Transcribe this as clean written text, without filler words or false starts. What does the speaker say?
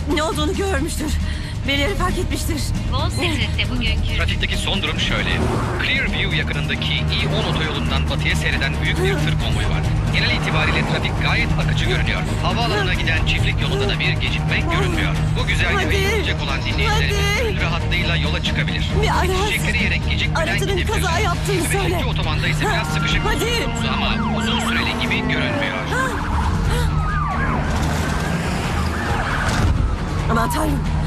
ne olduğunu görmüştür. Birileri fark etmiştir. Wall Street'te bugünkü... Trafikteki son durum şöyle. Clearview yakınındaki E10 otoyolundan batıya seyreden büyük bir tır konvoyu var. Genel itibariyle trafik gayet akıcı görünüyor. Havaalanına giden çiftlik yolunda da bir gecikme görünmüyor. Bu güzergahı Hadi. yürüyecek olan dinleyicilerimiz Hadi. gönül rahatlığıyla yola çıkabilir. Bir araç. Geçecekleri yere gecikmeden Aracının gidebilirler. kaza yaptığını söyle. Sürücü otobanda ise biraz sıkışık Hadi. söz konusu ama uzun süreli gibi görünmüyor. Aman tanrım.